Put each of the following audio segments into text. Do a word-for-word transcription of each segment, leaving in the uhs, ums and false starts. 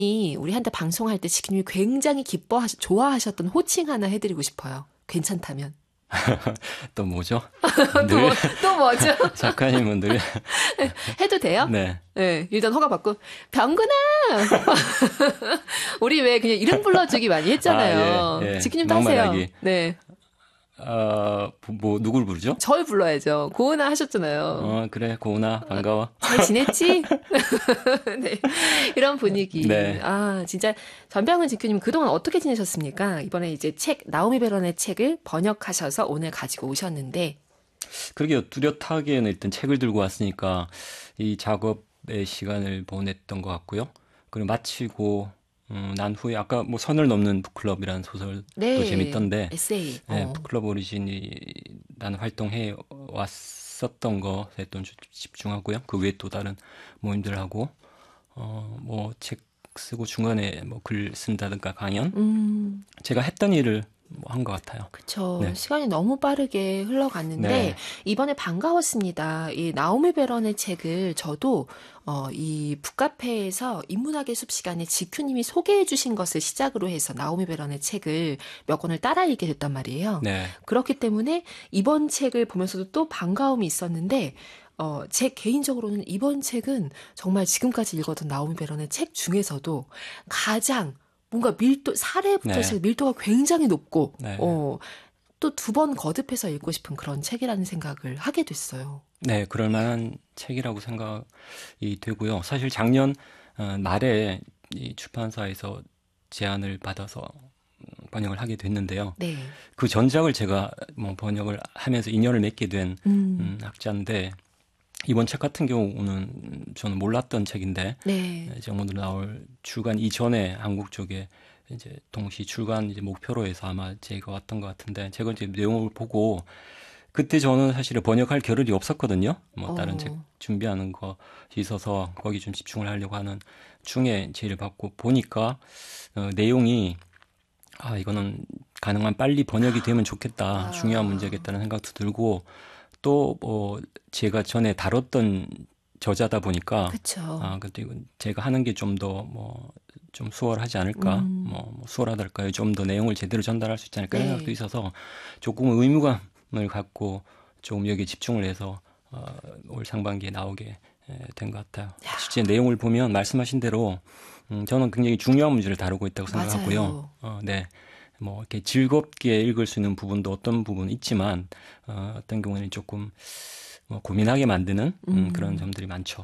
우리 한때 방송할 때 지키님이 굉장히 기뻐하 좋아하셨던 호칭 하나 해드리고 싶어요. 괜찮다면. 또 뭐죠? 또, 늘 또 뭐죠? 작가님은 늘 해도 돼요? 네. 네, 일단 허가 받고 병근아. 우리 왜 그냥 이름 불러주기 많이 했잖아요. 아, 예, 예. 지키님도 하세요. 막말하기. 네. 어, 뭐 누굴 부르죠? 절 불러야죠. 고은아 하셨잖아요. 어, 그래 고은아 반가워. 잘 지냈지? 네, 이런 분위기. 네. 아, 진짜 전병훈 지큐님 그동안 어떻게 지내셨습니까? 이번에 이제 책 나오미 베런의 책을 번역하셔서 오늘 가지고 오셨는데. 그러게요. 뚜렷하게는 일단 책을 들고 왔으니까 이 작업의 시간을 보냈던 것 같고요. 그리고 마치고 음, 난 후에 아까 뭐 선을 넘는 북클럽이라는 소설도 네, 재밌던데 에세이. 네, 어. 북클럽 오리진이 나는 활동해 왔었던 것에 또 집중하고요. 그 외에 또 다른 모임들하고 어, 뭐 책 쓰고 중간에 뭐 글 쓴다든가 강연 음. 제가 했던 일을 뭐 한 것 같아요. 그쵸. 네. 시간이 너무 빠르게 흘러갔는데 네. 이번에 반가웠습니다. 이 나오미 베런의 책을 저도 어, 이 북카페에서 인문학의 숲 시간에 지큐님이 소개해 주신 것을 시작으로 해서 나오미 베런의 책을 몇 권을 따라 읽게 됐단 말이에요. 네. 그렇기 때문에 이번 책을 보면서도 또 반가움이 있었는데 어, 제 개인적으로는 이번 책은 정말 지금까지 읽었던 나오미 베런의 책 중에서도 가장 뭔가 밀도, 사례부터 네. 시작 밀도가 굉장히 높고, 네. 어, 또 두 번 거듭해서 읽고 싶은 그런 책이라는 생각을 하게 됐어요. 네, 그럴 만한 책이라고 생각이 되고요. 사실 작년 어, 말에 이 출판사에서 제안을 받아서 번역을 하게 됐는데요. 네. 그 전작을 제가 뭐 번역을 하면서 인연을 맺게 된 음. 음, 학자인데 이번 책 같은 경우는 저는 몰랐던 책인데 네. 이제 오늘 나올 출간 이전에 한국 쪽에 이제 동시 출간 이제 목표로 해서 아마 제가 왔던 것 같은데 제가 이제 내용을 보고 그때 저는 사실 번역할 겨를이 없었거든요. 뭐 다른 어. 책 준비하는 것이 있어서 거기 좀 집중을 하려고 하는 중에 제의를 받고 보니까 어, 내용이 아 이거는 가능한 빨리 번역이 되면 좋겠다. 아. 중요한 문제겠다는 생각도 들고 또 뭐 제가 전에 다뤘던 저자다 보니까 그쵸. 아 근데 이건 제가 하는 게 좀 더 뭐 좀 수월하지 않을까 음. 뭐, 뭐 수월하달까요 좀 더 내용을 제대로 전달할 수 있지 않을까 네. 생각도 있어서 조금 의무감을 갖고 조금 여기에 집중을 해서 어, 올 상반기에 나오게 된 것 같아요. 야. 실제 내용을 보면 말씀하신 대로 음, 저는 굉장히 중요한 문제를 다루고 있다고 생각하고요. 맞아요. 어, 네. 뭐 이렇게 즐겁게 읽을 수 있는 부분도 어떤 부분은 있지만 어, 어떤 경우에는 조금 뭐 고민하게 만드는 음, 음. 그런 점들이 많죠.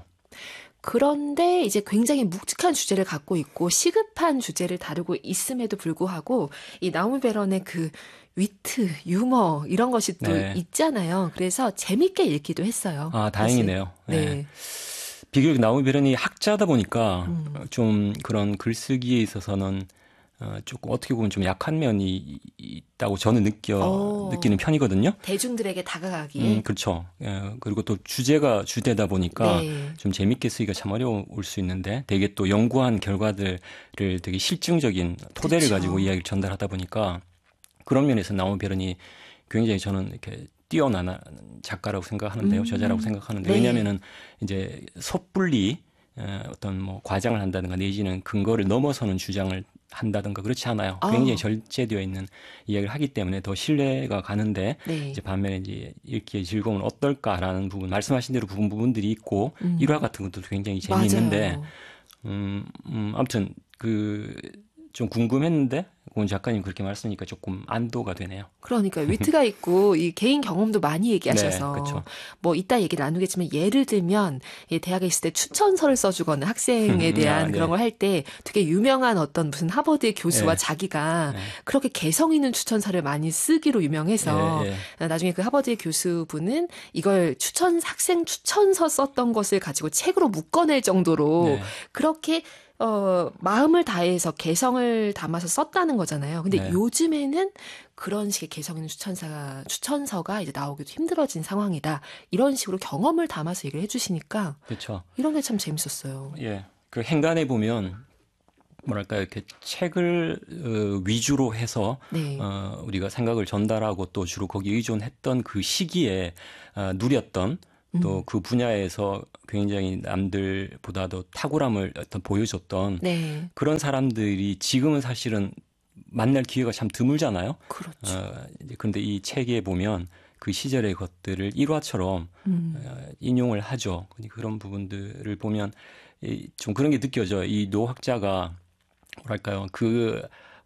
그런데 이제 굉장히 묵직한 주제를 갖고 있고 시급한 주제를 다루고 있음에도 불구하고 이 나오미 베런의 그 위트, 유머 이런 것이 또 네. 있잖아요. 그래서 재밌게 읽기도 했어요. 아 다행이네요. 네. 네. 비교적 나오미 베런이 학자다 보니까 음. 좀 그런 글쓰기에 있어서는 어, 조금 어떻게 보면 좀 약한 면이 있다고 저는 느껴 오. 느끼는 편이거든요. 대중들에게 다가가기에. 음, 그렇죠. 예, 그리고 또 주제가 주되다 보니까 네. 좀 재밌게 쓰기가 참 어려울 수 있는데 되게 또 연구한 결과들을 되게 실증적인 토대를 그쵸. 가지고 이야기를 전달하다 보니까 그런 면에서 나오미 베런이 굉장히 저는 이렇게 뛰어난 작가라고 생각하는데요. 음. 저자라고 생각하는데 네. 왜냐하면은 이제 섣불리 어떤 뭐 과장을 한다든가 내지는 근거를 넘어서는 주장을 한다든가 그렇지 않아요. 굉장히 어. 절제되어 있는 이야기를 하기 때문에 더 신뢰가 가는데 네. 이제 반면에 이제 읽기의 즐거움은 어떨까라는 부분 말씀하신 대로 부분 부분들이 있고 음. 일화 같은 것도 굉장히 재미있는데 맞아요. 음, 음 아무튼 그 좀 궁금했는데 고 작가님 그렇게 말씀하니까 조금 안도가 되네요. 그러니까 위트가 있고 이 개인 경험도 많이 얘기하셔서 네, 그렇죠. 뭐 이따 얘기 나누겠지만 예를 들면 이 대학에 있을 때 추천서를 써주거나 학생에 대한 아, 네. 그런 걸 할 때 되게 유명한 어떤 무슨 하버드의 교수와 네. 자기가 네. 그렇게 개성 있는 추천서를 많이 쓰기로 유명해서 예, 예. 나중에 그 하버드의 교수분은 이걸 추천 학생 추천서 썼던 것을 가지고 책으로 묶어낼 정도로 네. 그렇게 어, 마음을 다해서 개성을 담아서 썼다는 거잖아요. 근데 네. 요즘에는 그런 식의 개성 있는 추천사가, 추천서가 이제 나오기도 힘들어진 상황이다. 이런 식으로 경험을 담아서 얘기를 해주시니까 그렇죠. 이런 게 참 재밌었어요. 예. 그 행간에 보면 뭐랄까 이렇게 책을 어, 위주로 해서 네. 어, 우리가 생각을 전달하고 또 주로 거기에 의존했던 그 시기에 어, 누렸던 또 음. 그 분야에서 굉장히 남들보다도 탁월함을 어떤 보여줬던 네. 그런 사람들이 지금은 사실은 만날 기회가 참 드물잖아요. 그렇죠. 어, 이제 그런데 이 책에 보면 그 시절의 것들을 일화처럼 음. 어, 인용을 하죠. 근데 그런 부분들을 보면 이, 좀 그런 게 느껴져요. 이 노학자가 뭐랄까요, 그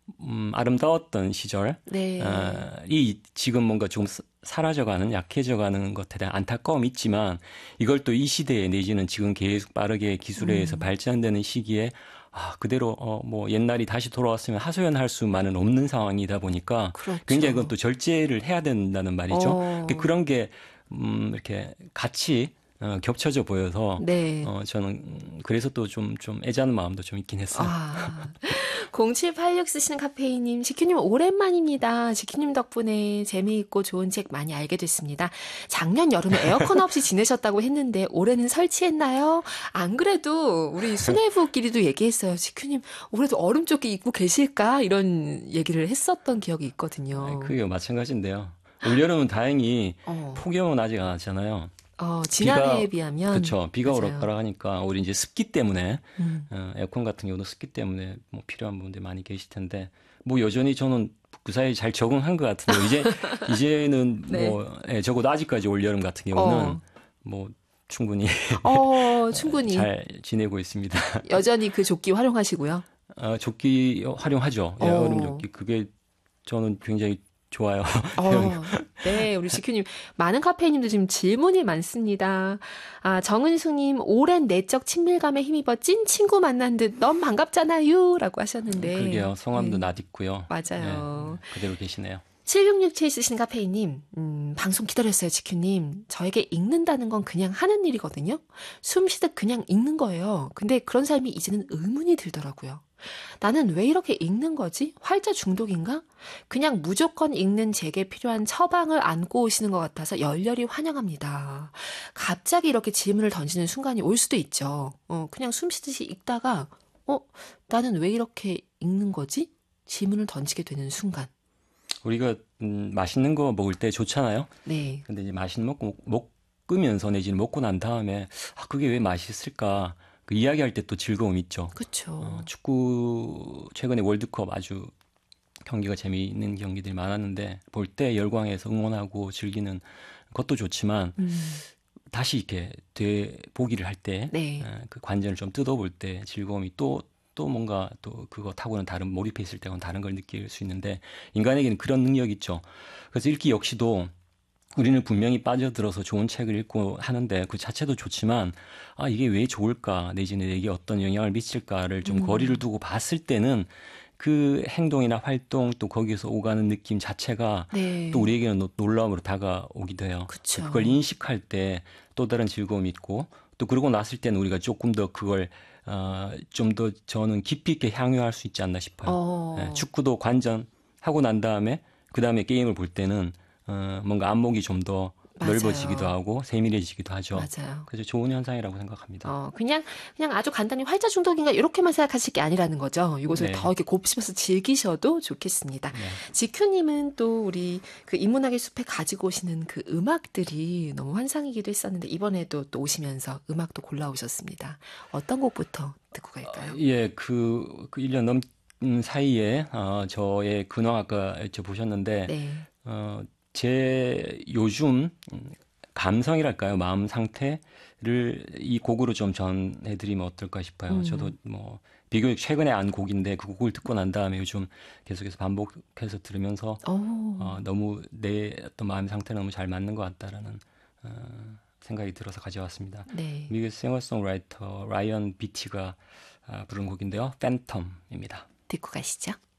음, 아름다웠던 시절, 네. 어, 이 지금 뭔가 좀 사- 사라져가는, 약해져가는 것에 대한 안타까움이 있지만 이걸 또 이 시대에 내지는 지금 계속 빠르게 기술에 의해서 음. 발전되는 시기에 아, 그대로 어, 뭐 옛날이 다시 돌아왔으면 하소연할 수만은 없는 상황이다 보니까 굉장히 그건 그렇죠. 또 절제를 해야 된다는 말이죠. 그- 어. 그런 게 음, 이렇게 같이 어, 겹쳐져 보여서 네. 어, 저는 음, 그래서 또 좀, 좀 애잔한 마음도 좀 있긴 했어요. 아. 공칠팔육 쓰시는 카페이님, 지큐님 오랜만입니다. 지큐님 덕분에 재미있고 좋은 책 많이 알게 됐습니다. 작년 여름에 에어컨 없이 지내셨다고 했는데 올해는 설치했나요? 안 그래도 우리 수뇌부끼리도 얘기했어요. 지큐님 올해도 얼음 조끼 입고 계실까? 이런 얘기를 했었던 기억이 아, 있거든요. 그게 마찬가지인데요. 올여름은 다행히 어, 폭염은 아직 안 왔잖아요. 어, 지난해에 비가 비하면 그쵸. 비가 맞아요. 오락가락 하니까 우리 이제 습기 때문에 음. 어, 에어컨 같은 경우도 습기 때문에 뭐 필요한 분들 많이 계실 텐데 뭐 여전히 저는 그 사이에 잘 적응한 것 같은데요. 이제 이제는 네. 뭐 예, 적어도 아직까지 올여름 같은 경우는 어, 뭐 충분히 어, 충분히 잘 지내고 있습니다. 여전히 그 조끼 활용하시고요. 어, 조끼 활용하죠. 예, 얼음 어. 조끼 그게 저는 굉장히 좋아요. 태양이. 어, 네, 우리 지큐님. 많은 카페인님도 지금 질문이 많습니다. 아, 정은숙님, 오랜 내적 친밀감에 힘입어 찐 친구 만난 듯 너무 반갑잖아요. 라고 하셨는데. 그러게요. 성함도 네, 낯익고요. 예, 맞아요. 그대로 계시네요. 칠육육칠 쓰시는 카페인님, 음, 방송 기다렸어요, 지큐님. 저에게 읽는다는 건 그냥 하는 일이거든요. 숨 쉬듯 그냥 읽는 거예요. 근데 그런 삶이 이제는 의문이 들더라고요. 나는 왜 이렇게 읽는 거지? 활자 중독인가? 그냥 무조건 읽는 제게 필요한 처방을 안고 오시는 것 같아서 열렬히 환영합니다. 갑자기 이렇게 질문을 던지는 순간이 올 수도 있죠. 어, 그냥 숨 쉬듯이 읽다가, 어, 나는 왜 이렇게 읽는 거지? 질문을 던지게 되는 순간. 우리가 음, 맛있는 거 먹을 때 좋잖아요. 네. 근데 이제 맛있는 먹고 먹으면서 내지는 먹고 난 다음에 아, 그게 왜 맛있을까? 그 이야기할 때 또 즐거움 있죠. 어, 그쵸. 축구 최근에 월드컵 아주 경기가 재미있는 경기들이 많았는데 볼 때 열광해서 응원하고 즐기는 것도 좋지만 음, 다시 이렇게 되 보기를 할 때 네. 그 관전을 좀 뜯어볼 때 즐거움이 또 또 뭔가 또 그거 타고는 다른 몰입해 있을 때는 다른 걸 느낄 수 있는데 인간에게는 그런 능력이 있죠. 그래서 읽기 역시도 우리는 분명히 빠져들어서 좋은 책을 읽고 하는데 그 자체도 좋지만 아 이게 왜 좋을까 내지는 내게 어떤 영향을 미칠까를 좀 거리를 음, 두고 봤을 때는 그 행동이나 활동 또 거기에서 오가는 느낌 자체가 또 네. 우리에게는 노- 놀라움으로 다가오기도 해요. 그걸 그쵸. 인식할 때 또 다른 즐거움이 있고 또 그러고 났을 때는 우리가 조금 더 그걸 어, 좀 더 저는 깊이 있게 향유할 수 있지 않나 싶어요. 예, 어, 축구도 관전하고 난 다음에 그 다음에 게임을 볼 때는 어, 뭔가 안목이 좀 더 넓어지기도 맞아요. 하고 세밀해지기도 하죠. 맞아요. 그래서 좋은 현상이라고 생각합니다. 어, 그냥, 그냥 아주 간단히 활자 중독인가, 이렇게만 생각하실 게 아니라는 거죠. 이것을 더 네, 이렇게 곱씹어서 즐기셔도 좋겠습니다. 네. 지큐님은 또 우리 그 인문학의 숲에 가지고 오시는 그 음악들이 너무 환상이기도 했었는데, 이번에도 또 오시면서 음악도 골라오셨습니다. 어떤 곡부터 듣고 갈까요? 예, 그, 그 일 년 넘은 사이에 어, 저의 근황 아까 여쭤보셨는데 네. 어, 제 요즘 음, 감성이랄까요? 마음 상태를 이 곡으로 좀 전해드리면 어떨까 싶어요. 저도 음, 뭐 비교적 최근에 안 곡인데 그 곡을 듣고 난 다음에 요즘 계속해서 반복해서 들으면서 어, 어, 너무 내 어떤 마음 상태랑 너무 잘 맞는 것 같다라는 어, 생각이 들어서 가져왔습니다. 네. 미국 싱어송라이터 라이언 비티가 아, 부른 곡인데요. 팬텀입니다. 듣고 가시죠.